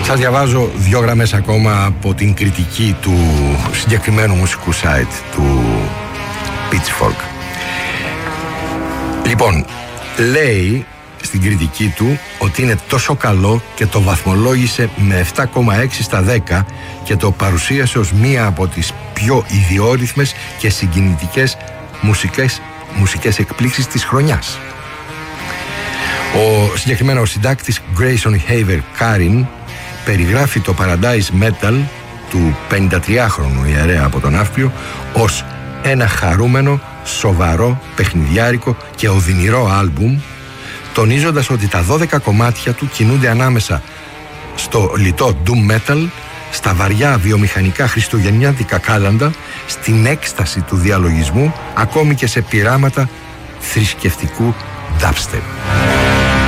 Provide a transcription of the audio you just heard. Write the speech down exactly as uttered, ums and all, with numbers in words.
Σας διαβάζω δύο γραμμές ακόμα από την κριτική του συγκεκριμένου μουσικού site του Pitchfork. Λοιπόν, λέει στην κριτική του ότι είναι τόσο καλό και το βαθμολόγησε με επτά κόμμα έξι στα δέκα και το παρουσίασε ως μία από τις πιο ιδιόρυθμες και συγκινητικές μουσικές, μουσικές εκπλήξεις της χρονιάς. Ο συγκεκριμένος συντάκτης Grayson Haver Karin περιγράφει το Paradise Metal του πενηντατριάχρονου ιερέα από τον Ναύπλιο ως ένα χαρούμενο, σοβαρό, παιχνιδιάρικο και οδυνηρό άλμπουμ, τονίζοντας ότι τα δώδεκα κομμάτια του κινούνται ανάμεσα στο λιτό doom metal, στα βαριά βιομηχανικά χριστουγεννιάτικα κάλαντα, στην έκσταση του διαλογισμού, ακόμη και σε πειράματα θρησκευτικού dubstep.